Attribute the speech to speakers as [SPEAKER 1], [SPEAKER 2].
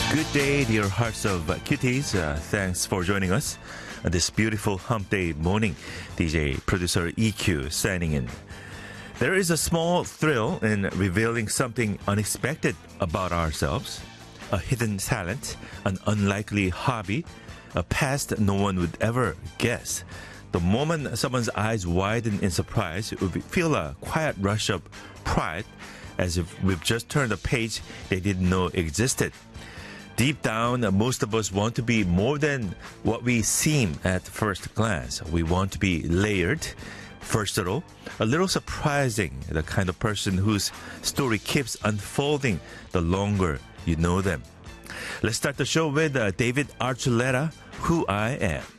[SPEAKER 1] Good day, dear hearts of cuties. Thanks for joining us on this beautiful hump day morning. DJ producer EQ signing in. There is a small thrill in revealing something unexpected about ourselves. A hidden talent, an unlikely hobby, a past no one would ever guess. The moment someone's eyes widen in surprise, we feel a quiet rush of pride as if we've just turned a page they didn't know existed. Deep down, most of us want to be more than what we seem at first glance. We want to be layered, versatile, a little surprising, the kind of person whose story keeps unfolding the longer you know them. Let's start the show with David Archuleta, Who I Am.